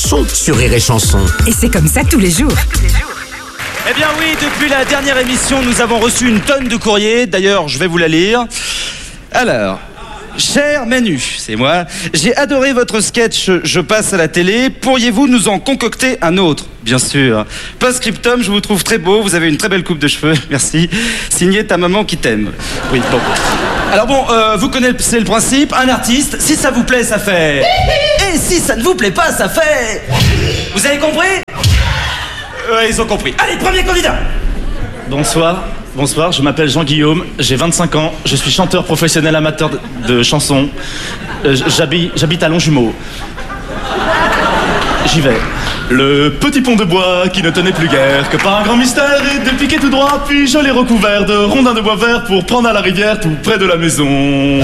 sont sur Rire et Chanson. Et c'est comme ça tous les jours. Eh bien oui, depuis la dernière émission, nous avons reçu une tonne de courriers. D'ailleurs, je vais vous la lire. Alors, cher Manu, c'est moi. J'ai adoré votre sketch Je passe à la télé. Pourriez-vous nous en concocter un autre? Bien sûr. Post-scriptum, je vous trouve très beau. Vous avez une très belle coupe de cheveux. Merci. Signé ta maman qui t'aime. Oui, bon. Alors bon, vous connaissez le principe. Un artiste, si ça vous plaît, ça fait. Et si ça ne vous plaît pas, ça fait. Vous avez compris? Ouais, ils ont compris. Allez, premier candidat. Bonsoir, je m'appelle Jean-Guillaume, j'ai 25 ans, je suis chanteur professionnel amateur de chansons. J'habite à Longjumeau. J'y vais. Le petit pont de bois qui ne tenait plus guère que par un grand mystère et de piquer tout droit, puis je l'ai recouvert de rondins de bois vert pour prendre à la rivière tout près de la maison.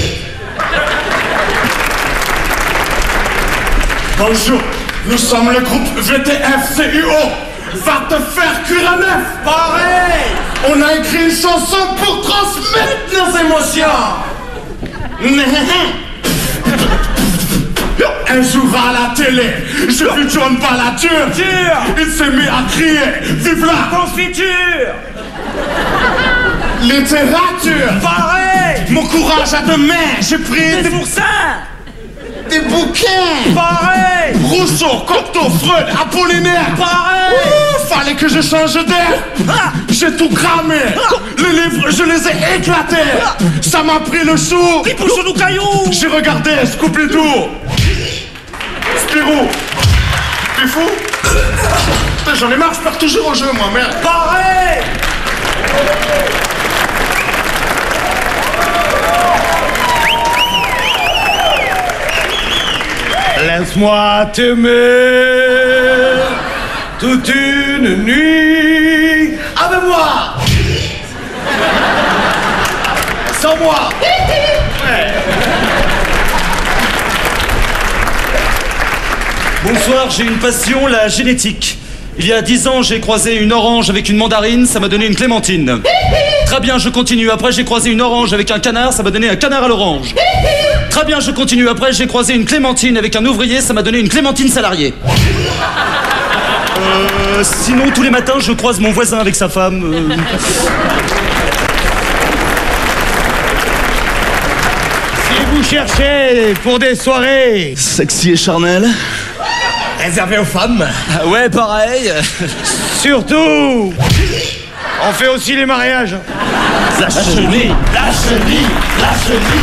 Bonjour, nous sommes le groupe VTFCUO. Va te faire cuire à neuf. Pareil. On a écrit une chanson pour transmettre nos émotions. Un jour à la télé, j'ai vu John Balladur. Il s'est mis à crier vive la confiture. Littérature. Pareil. Mon courage à deux mains, j'ai pris des oursins. Des bouquins. Pareil. Rousseau, Cocteau, Freud, Apollinaire. Pareil. Fallait que je change d'air. J'ai tout cramé. Les livres, je les ai éclatés. Ça m'a pris le chou. Qui pousse nos cailloux. J'ai regardé Scooby-Doo. Spirou. T'es fou? Putain, j'en ai marre, je perds toujours au jeu, moi, merde. Pareil. Laisse-moi t'aimer toute une nuit avec moi, sans moi. Ouais. Bonsoir, j'ai une passion, la génétique. Il y a 10 ans, j'ai croisé une orange avec une mandarine, ça m'a donné une clémentine. Très bien, je continue. Après, j'ai croisé une orange avec un canard, ça m'a donné un canard à l'orange. Très bien, je continue. Après, j'ai croisé une clémentine avec un ouvrier, ça m'a donné une clémentine salariée. Sinon, tous les matins, je croise mon voisin avec sa femme. Si vous cherchez pour des soirées Sexy et charnel. réservées aux femmes, Ah ouais, pareil. surtout, on fait aussi les mariages. La chenille.